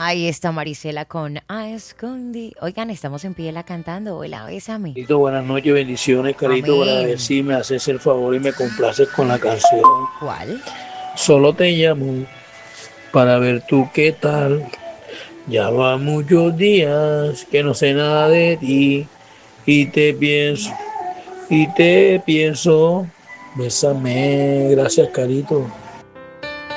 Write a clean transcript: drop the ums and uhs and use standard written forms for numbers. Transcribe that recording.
Ahí está Marisela con A Escondi. Oigan, estamos en Piela cantando. Hola, bésame. Carito, buenas noches, bendiciones, Carito, para ver Amén. si me haces el favor y me complaces con la canción. ¿Cuál? Solo te llamo para ver tú qué tal. Ya va muchos días que no sé nada de ti y te pienso, bésame. Gracias, Carito.